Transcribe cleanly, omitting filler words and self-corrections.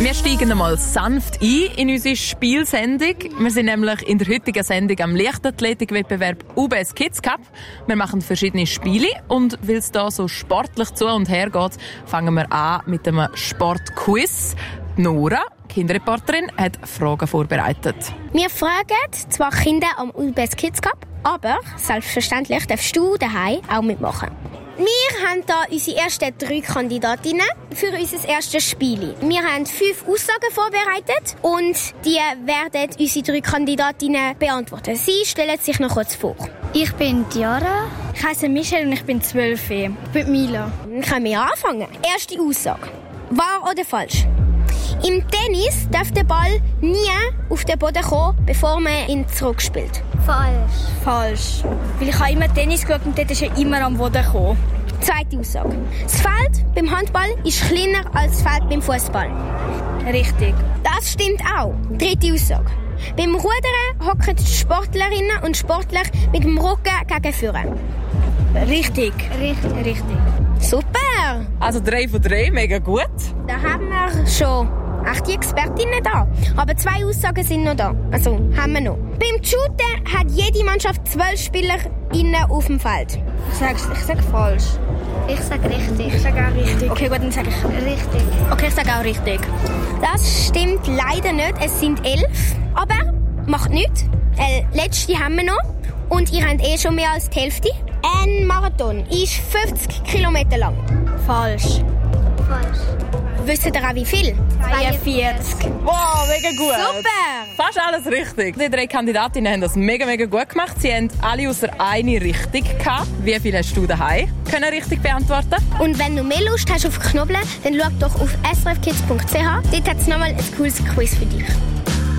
Wir steigen einmal sanft ein in unsere Spielsendung. Wir sind nämlich in der heutigen Sendung am Leichtathletikwettbewerb UBS Kids Cup. Wir machen verschiedene Spiele und weil es da so sportlich zu und her geht, fangen wir an mit einem Sportquiz. Nora, Kinderreporterin, hat Fragen vorbereitet. Wir fragen zwar Kinder am UBS Kids Cup, aber selbstverständlich darfst du daheim auch mitmachen. Wir haben hier unsere ersten 3 Kandidatinnen für unser erstes Spiel. Wir haben 5 Aussagen vorbereitet und die werden unsere 3 Kandidatinnen beantworten. Sie stellen sich noch kurz vor. Ich bin Diara. Ich heiße Michelle und ich bin 12. Ich bin Mila. Dann können wir anfangen. Erste Aussage. Wahr oder falsch? Im Tennis darf der Ball nie auf den Boden kommen, bevor man ihn zurückspielt. Falsch. Weil ich habe immer Tennis geschaut und dort ist er immer am Boden gekommen. Zweite Aussage. Das Feld beim Handball ist kleiner als das Feld beim Fußball. Richtig. Das stimmt auch. Dritte Aussage. Beim Rudern hocken die Sportlerinnen und Sportler mit dem Rücken gegen vorne. Richtig. Super! Also 3 von 3, mega gut. Da haben wir schon 8 Expertinnen da. Aber 2 Aussagen sind noch da. Also haben wir noch. Beim Shooten hat jede Mannschaft 12 SpielerInnen auf dem Feld. Ich sag falsch. Ich sage richtig. Ich sage auch richtig. Okay, gut, dann sage ich Richtig. Okay, ich sage auch richtig. Das stimmt leider nicht. Es sind 11. Aber macht nichts. Letzte haben wir noch. Und ihr habt schon mehr als die Hälfte. Ein Marathon ist 50 Kilometer lang. Falsch. Wisst ihr auch wie viel? 42. Wow, mega gut. Super! Fast alles richtig. Die 3 Kandidatinnen haben das mega gut gemacht. Sie haben alle außer eine richtig gehabt. Wie viel hast du daheim können richtig beantworten? Und wenn du mehr Lust hast auf Knobbeln, dann schau doch auf srfkids.ch. Dort hat es nochmal ein cooles Quiz für dich.